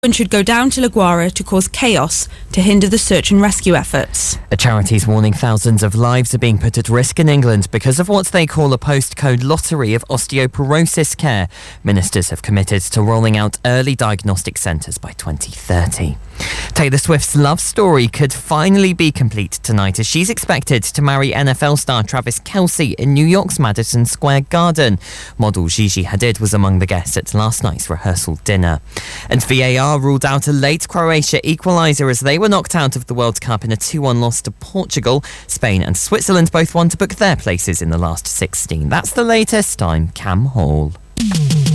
and should go down to La Guara to cause chaos to hinder the search and rescue efforts. A charity's warning thousands of lives are being put at risk in England because of what they call a postcode lottery of osteoporosis care. Ministers have committed to rolling out early diagnostic centres by 2030. Taylor Swift's love story could finally be complete tonight as she's expected to marry NFL star Travis Kelce in New York's Madison Square Garden. Model Gigi Hadid was among the guests at last night's rehearsal dinner. And VAR ruled out a late Croatia equaliser as they were knocked out of the World Cup in a 2-1 loss to Portugal. Spain and Switzerland both won to book their places in the last 16. That's the latest. I'm Cam Hall.